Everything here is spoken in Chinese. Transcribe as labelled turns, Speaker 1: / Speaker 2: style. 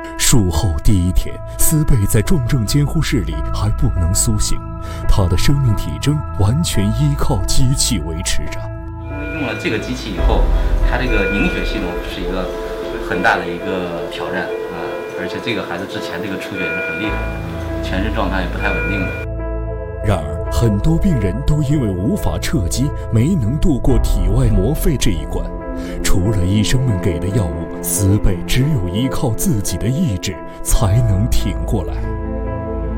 Speaker 1: 术后第一天，斯贝在重症监护室里还不能苏醒，他的生命体征完全依靠机器维持着。
Speaker 2: 因为用了这个机器以后，他这个凝血系统是一个很大的一个挑战啊，而且这个孩子之前这个出血是很厉害的，全身状态也不太稳定的。
Speaker 1: 然而，很多病人都因为无法撤机，没能度过体外膜肺这一关。除了医生们给的药物，斯贝只有依靠自己的意志才能挺过来。